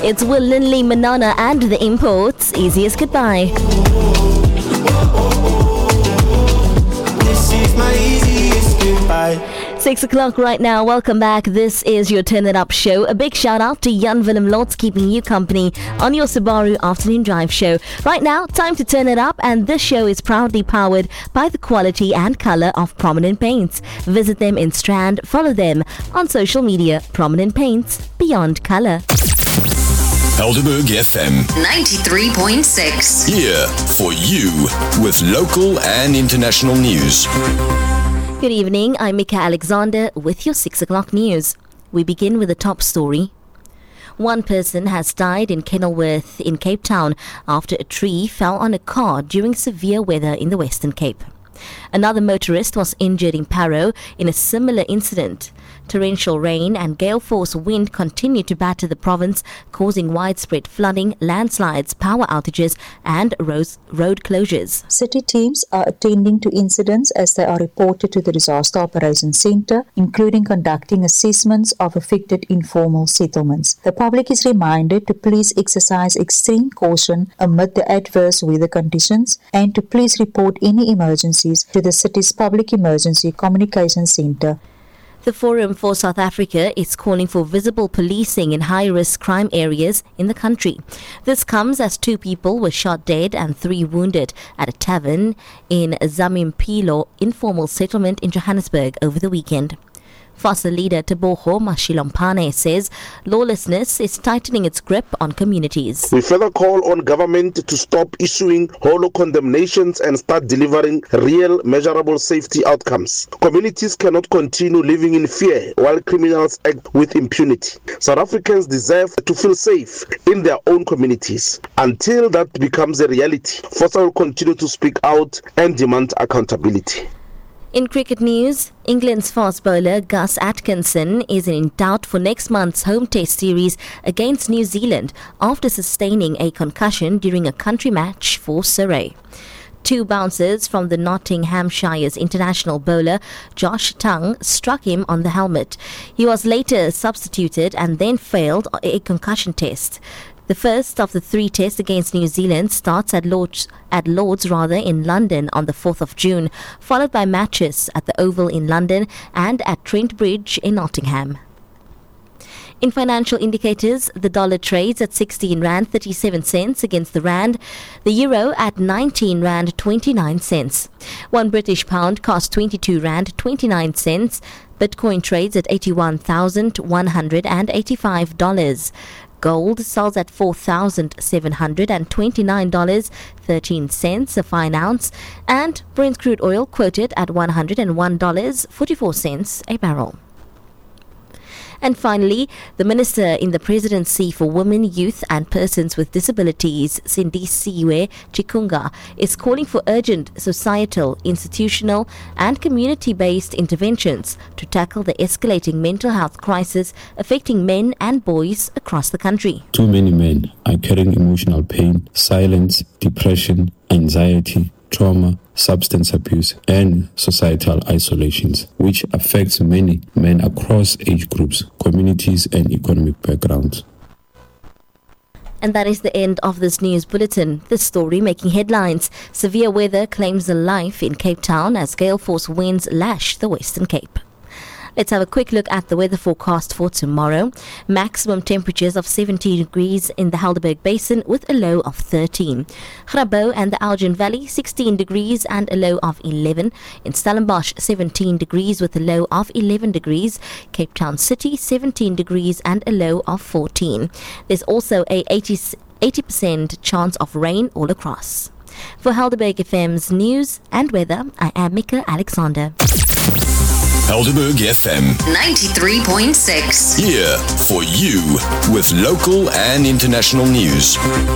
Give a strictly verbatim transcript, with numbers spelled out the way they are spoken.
It's Will Linley, Manana and the Imports. Easiest goodbye. This is my easiest goodbye. Six o'clock right now. Welcome back. This is your Turn It Up show. A big shout out to Jan Willem Lotz keeping you company on your Subaru afternoon drive show. Right now, time to turn it up, and this show is proudly powered by the quality and colour of Prominent Paints. Visit them in Strand. Follow them on social media. Prominent Paints, beyond colour. Helderberg F M ninety-three point six. Here for you with local and international news. Good evening, I'm Mika Alexander with your six o'clock news. We begin with the top story. One person has died in Kenilworth in Cape Town after a tree fell on a car during severe weather in the Western Cape. Another motorist was injured in Parow in a similar incident. Torrential rain and gale force wind continue to batter the province, causing widespread flooding, landslides, power outages and roads, road closures. City teams are attending to incidents as they are reported to the Disaster Operations Centre, including conducting assessments of affected informal settlements. The public is reminded to please exercise extreme caution amid the adverse weather conditions and to please report any emergencies to the city's Public Emergency Communications Centre. The Forum for South Africa is calling for visible policing in high-risk crime areas in the country. This comes as two people were shot dead and three wounded at a tavern in Zamimpilo informal settlement in Johannesburg over the weekend. FASA leader Teboho Mashilompane says lawlessness is tightening its grip on communities. We further call on government to stop issuing hollow condemnations and start delivering real, measurable safety outcomes. Communities cannot continue living in fear while criminals act with impunity. South Africans deserve to feel safe in their own communities. Until that becomes a reality, FASA will continue to speak out and demand accountability. In cricket news, England's fast bowler Gus Atkinson is in doubt for next month's home test series against New Zealand after sustaining a concussion during a country match for Surrey. Two bouncers from the Nottinghamshire's international bowler Josh Tongue struck him on the helmet. He was later substituted and then failed a concussion test. The first of the three tests against New Zealand starts at Lords, at Lords rather in London on the fourth of June, followed by matches at the Oval in London and at Trent Bridge in Nottingham. In financial indicators, the dollar trades at sixteen rand thirty-seven cents against the rand, the euro at nineteen rand twenty-nine cents. One British pound costs twenty-two rand twenty-nine cents. Bitcoin trades at eighty-one thousand one hundred eighty-five dollars. Gold sells at four thousand seven hundred twenty-nine dollars and thirteen cents a fine ounce, and Brent crude oil quoted at one hundred one dollars and forty-four cents a barrel. And finally, the Minister in the Presidency for Women, Youth and Persons with Disabilities, Sindisiwe Chikunga, is calling for urgent societal, institutional and community-based interventions to tackle the escalating mental health crisis affecting men and boys across the country. Too many men are carrying emotional pain, silence, depression, anxiety, trauma, substance abuse and societal isolations, which affects many men across age groups, communities and economic backgrounds. And that is the end of this news bulletin. This story making headlines. Severe weather claims the life in Cape Town as gale force winds lash the Western Cape. Let's have a quick look at the weather forecast for tomorrow. Maximum temperatures of seventeen degrees in the Helderberg Basin with a low of thirteen. Grabouw and the Elgin Valley, sixteen degrees and a low of eleven. In Stellenbosch, seventeen degrees with a low of eleven degrees. Cape Town City, seventeen degrees and a low of fourteen. There's also a eighty percent chance of rain all across. For Helderberg F M's news and weather, I am Mika Alexander. Helderberg F M ninety-three point six. Here for you with local and international news.